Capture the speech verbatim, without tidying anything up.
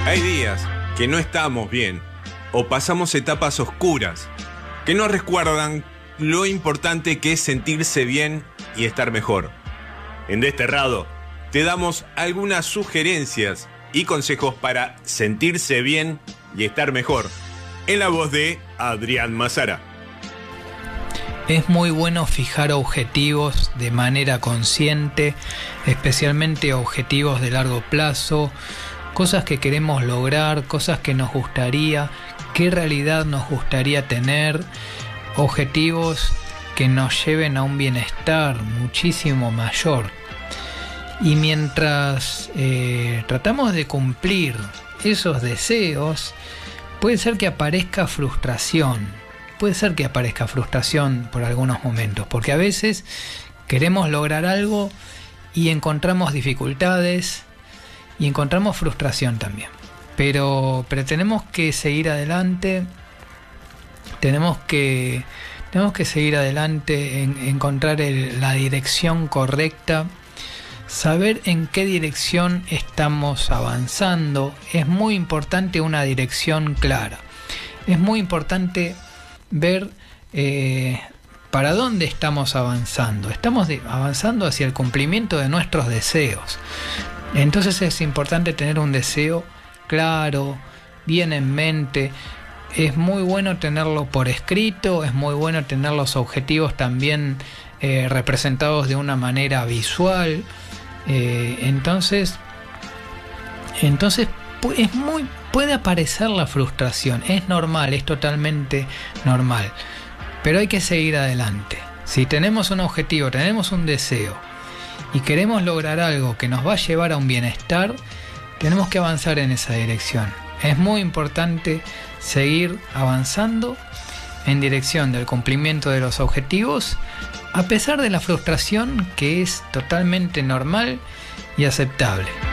Hay días que no estamos bien o pasamos etapas oscuras que nos recuerdan lo importante que es sentirse bien y estar mejor. En Desterrado te damos algunas sugerencias y consejos para sentirse bien y estar mejor, en la voz de Adrián Mazara. Es muy bueno fijar objetivos de manera consciente, especialmente objetivos de largo plazo, cosas que queremos lograr, cosas que nos gustaría, qué realidad nos gustaría tener, objetivos que nos lleven a un bienestar muchísimo mayor. Y mientras eh, tratamos de cumplir esos deseos, puede ser que aparezca frustración, puede ser que aparezca frustración por algunos momentos, porque a veces queremos lograr algo y encontramos dificultades y encontramos frustración también. Pero, pero tenemos que seguir adelante, tenemos que, tenemos que seguir adelante, en, encontrar el, la dirección correcta, saber en qué dirección estamos avanzando. Es muy importante una dirección clara. Es muy importante ver eh, para dónde estamos avanzando. Estamos de, avanzando hacia el cumplimiento de nuestros deseos. Entonces es importante tener un deseo claro, bien en mente. Es muy bueno tenerlo por escrito, es muy bueno tener los objetivos también eh, representados de una manera visual. Eh, entonces, entonces es muy, puede aparecer la frustración, es normal, es totalmente normal, pero hay que seguir adelante. Si tenemos un objetivo, tenemos un deseo y queremos lograr algo que nos va a llevar a un bienestar, tenemos que avanzar en esa dirección. Es muy importante seguir avanzando en dirección del cumplimiento de los objetivos, a pesar de la frustración, que es totalmente normal y aceptable.